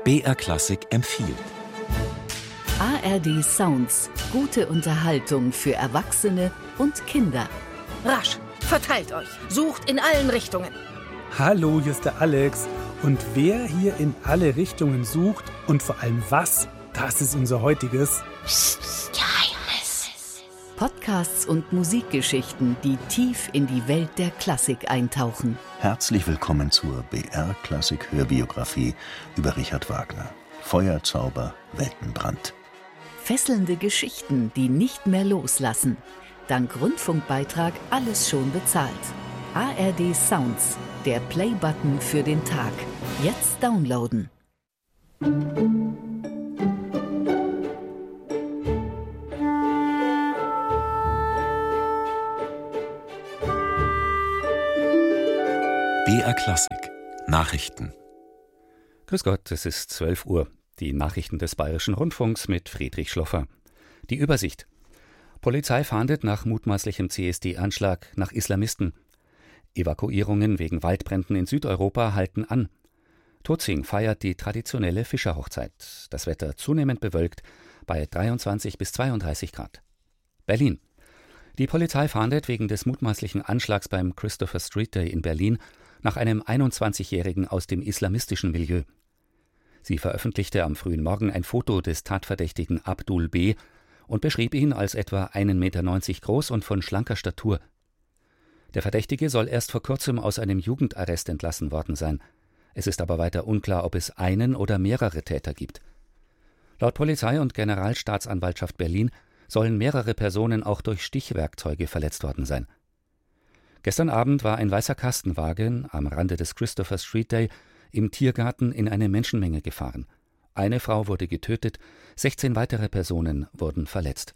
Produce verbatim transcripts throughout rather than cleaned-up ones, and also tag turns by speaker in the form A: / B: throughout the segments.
A: B R Klassik empfiehlt.
B: A R D Sounds. Gute Unterhaltung für Erwachsene und Kinder.
C: Rasch, verteilt euch, sucht in allen Richtungen.
D: Hallo, hier ist der Alex. Und wer hier in alle Richtungen sucht und vor allem was, das ist unser heutiges
B: Geheimnis. Podcasts und Musikgeschichten, die tief in die Welt der Klassik eintauchen.
E: Herzlich willkommen zur B R Klassik Hörbiografie über Richard Wagner. Feuerzauber, Weltenbrand.
B: Fesselnde Geschichten, die nicht mehr loslassen. Dank Rundfunkbeitrag alles schon bezahlt. A R D Sounds, der Play-Button für den Tag. Jetzt downloaden.
A: B R Klassik Nachrichten.
F: Grüß Gott, es ist zwölf Uhr. Die Nachrichten des Bayerischen Rundfunks mit Friedrich Schloffer. Die Übersicht. Polizei fahndet nach mutmaßlichem C S D-Anschlag nach Islamisten. Evakuierungen wegen Waldbränden in Südeuropa halten an. Tutzing feiert die traditionelle Fischerhochzeit. Das Wetter zunehmend bewölkt bei dreiundzwanzig bis zweiunddreißig Grad. Berlin. Die Polizei fahndet wegen des mutmaßlichen Anschlags beim Christopher Street Day in Berlin nach einem einundzwanzigjährigen aus dem islamistischen Milieu. Sie veröffentlichte am frühen Morgen ein Foto des Tatverdächtigen Abdul B. und beschrieb ihn als etwa ein Meter neunzig groß und von schlanker Statur. Der Verdächtige soll erst vor kurzem aus einem Jugendarrest entlassen worden sein. Es ist aber weiter unklar, ob es einen oder mehrere Täter gibt. Laut Polizei und Generalstaatsanwaltschaft Berlin sollen mehrere Personen auch durch Stichwerkzeuge verletzt worden sein. Gestern Abend war ein weißer Kastenwagen am Rande des Christopher Street Day im Tiergarten in eine Menschenmenge gefahren. Eine Frau wurde getötet, sechzehn weitere Personen wurden verletzt.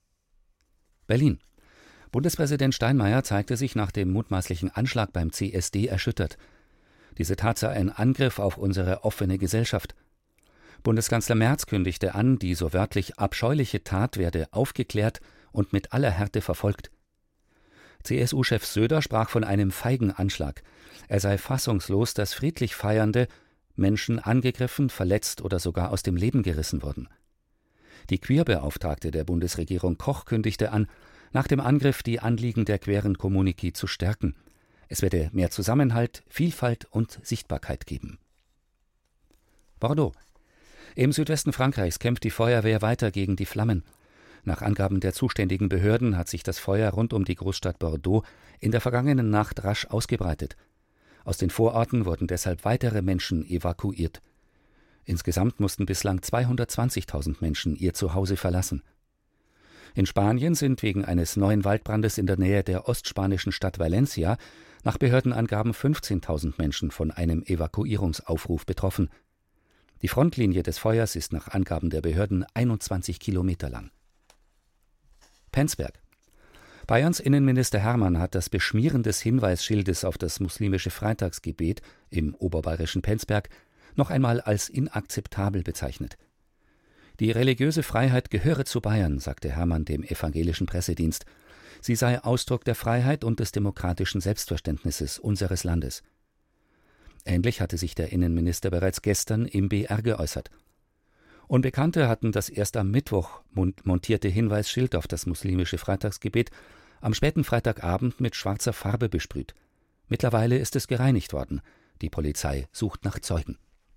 F: Berlin. Bundespräsident Steinmeier zeigte sich nach dem mutmaßlichen Anschlag beim C S D erschüttert. Diese Tat sei ein Angriff auf unsere offene Gesellschaft. Bundeskanzler Merz kündigte an, die so wörtlich abscheuliche Tat werde aufgeklärt und mit aller Härte verfolgt. C S U-Chef Söder sprach von einem feigen Anschlag. Er sei fassungslos, dass friedlich Feiernde Menschen angegriffen, verletzt oder sogar aus dem Leben gerissen wurden. Die Queerbeauftragte der Bundesregierung Koch kündigte an, nach dem Angriff die Anliegen der queeren Community zu stärken. Es werde mehr Zusammenhalt, Vielfalt und Sichtbarkeit geben. Bordeaux. Im Südwesten Frankreichs kämpft die Feuerwehr weiter gegen die Flammen. Nach Angaben der zuständigen Behörden hat sich das Feuer rund um die Großstadt Bordeaux in der vergangenen Nacht rasch ausgebreitet. Aus den Vororten wurden deshalb weitere Menschen evakuiert. Insgesamt mussten bislang zweihundertzwanzigtausend Menschen ihr Zuhause verlassen. In Spanien sind wegen eines neuen Waldbrandes in der Nähe der ostspanischen Stadt Valencia nach Behördenangaben fünfzehntausend Menschen von einem Evakuierungsaufruf betroffen. Die Frontlinie des Feuers ist nach Angaben der Behörden einundzwanzig Kilometer lang. Penzberg. Bayerns Innenminister Hermann hat das Beschmieren des Hinweisschildes auf das muslimische Freitagsgebet im oberbayerischen Penzberg noch einmal als inakzeptabel bezeichnet. Die religiöse Freiheit gehöre zu Bayern, sagte Hermann dem evangelischen Pressedienst. Sie sei Ausdruck der Freiheit und des demokratischen Selbstverständnisses unseres Landes. Ähnlich hatte sich der Innenminister bereits gestern im B R geäußert. Unbekannte hatten das erst am Mittwoch montierte Hinweisschild auf das muslimische Freitagsgebet am späten Freitagabend mit schwarzer Farbe besprüht. Mittlerweile ist es gereinigt worden. Die Polizei sucht nach Zeugen.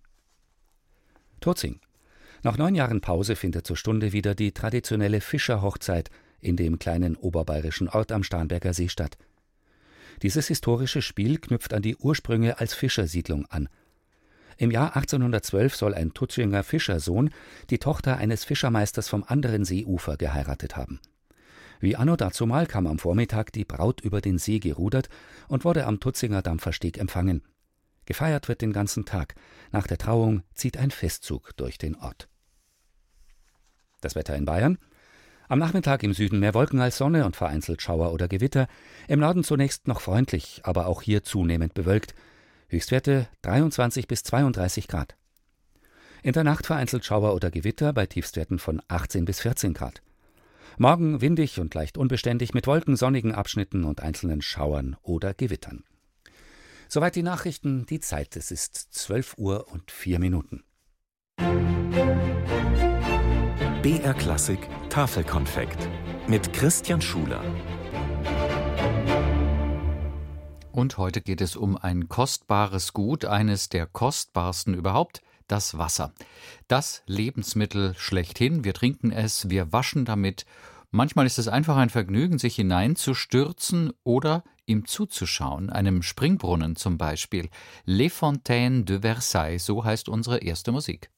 F: Tutzing. Nach neun Jahren Pause findet zur Stunde wieder die traditionelle Fischerhochzeit in dem kleinen oberbayerischen Ort am Starnberger See statt. Dieses historische Spiel knüpft an die Ursprünge als Fischersiedlung an. Im Jahr achtzehnhundertzwölf soll ein Tutzinger Fischersohn die Tochter eines Fischermeisters vom anderen Seeufer geheiratet haben. Wie anno dazumal kam am Vormittag die Braut über den See gerudert und wurde am Tutzinger Dampfersteg empfangen. Gefeiert wird den ganzen Tag. Nach der Trauung zieht ein Festzug durch den Ort. Das Wetter in Bayern. Am Nachmittag im Süden mehr Wolken als Sonne und vereinzelt Schauer oder Gewitter. Im Norden zunächst noch freundlich, aber auch hier zunehmend bewölkt. Höchstwerte dreiundzwanzig bis zweiunddreißig Grad. In der Nacht vereinzelt Schauer oder Gewitter bei Tiefstwerten von achtzehn bis vierzehn Grad. Morgen windig und leicht unbeständig mit Wolken, sonnigen Abschnitten und einzelnen Schauern oder Gewittern. Soweit die Nachrichten, die Zeit, es ist zwölf Uhr und vier Minuten.
A: B R Klassik Tafelkonfekt mit Christian Schuler.
G: Und heute geht es um ein kostbares Gut, eines der kostbarsten überhaupt, das Wasser. Das Lebensmittel schlechthin. Wir trinken es, wir waschen damit. Manchmal ist es einfach ein Vergnügen, sich hineinzustürzen oder ihm zuzuschauen, einem Springbrunnen zum Beispiel. Les Fontaines de Versailles, so heißt unsere erste Musik.